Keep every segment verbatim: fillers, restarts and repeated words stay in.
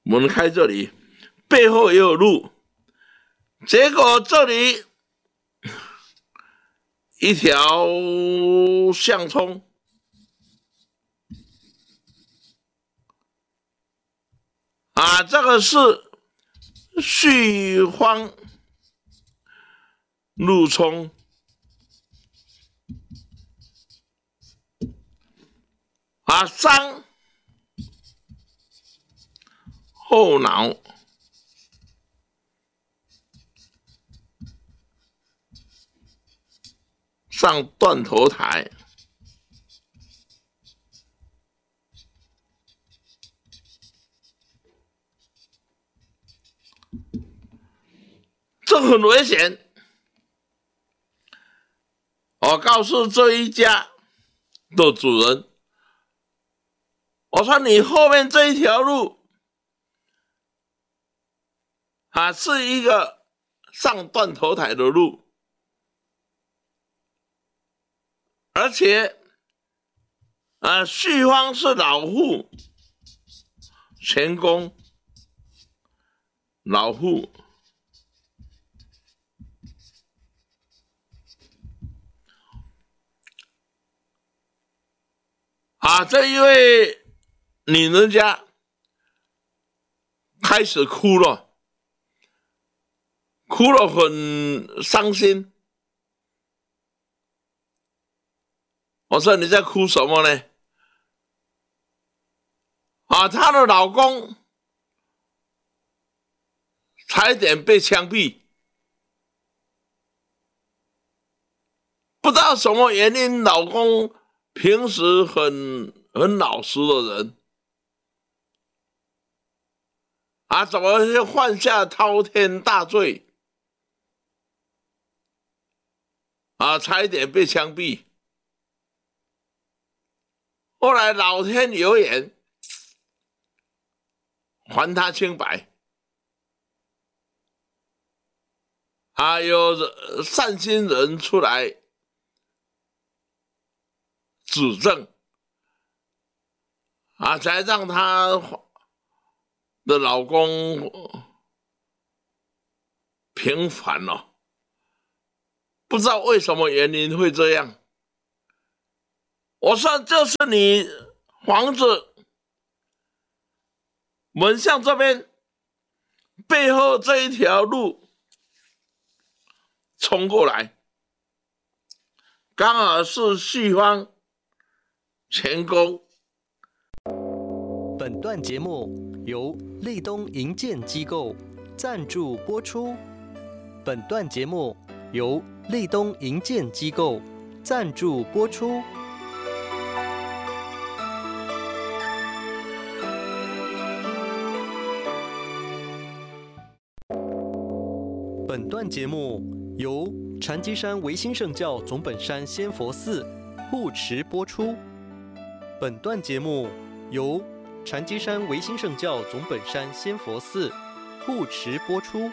门开这里，背后也有路，结果这里一条相冲，啊，这个是旭芳路冲，啊，伤后脑，上断头台，这很危险。我告诉这一家的主人，我说你后面这一条路啊，是一个上断头台的路，而且啊，旭芳是老户，前宫老户。啊，这一位女人家开始哭了，哭了很伤心。我说你在哭什么呢？啊，她的老公差一点被枪毙，不知道什么原因，老公平时很很老实的人，啊，怎么会犯下滔天大罪？啊，差一点被枪毙。后来老天有眼，还他清白。啊，有善心人出来指证，啊，才让她的老公平反了。不知道为什么原因会这样。我说这是你房子门巷这边背后这一条路冲过来，刚好是旭芳前宫。 本段节目由立东营建机构赞助播出。本段节目由立东营建机构赞助播出。本段节目由禅机山维新圣教总本山仙佛寺护持播出。本段节目由禅机山维新圣教总本山仙佛寺护持播出。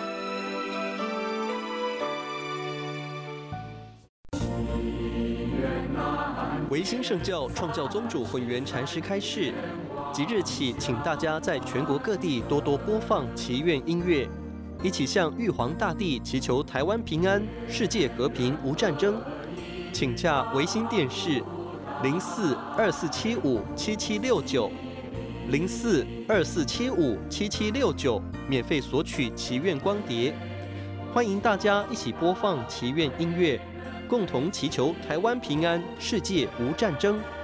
维新圣教创教宗主混元禅师开示，即日起，请大家在全国各地多多播放祈愿音乐，一起向玉皇大帝祈求台湾平安、世界和平、无战争。请洽维新电视零四二四七五七七六九零四二四七五七七六九，免费索取祈愿光碟。欢迎大家一起播放祈愿音乐，共同祈求台湾平安、世界无战争。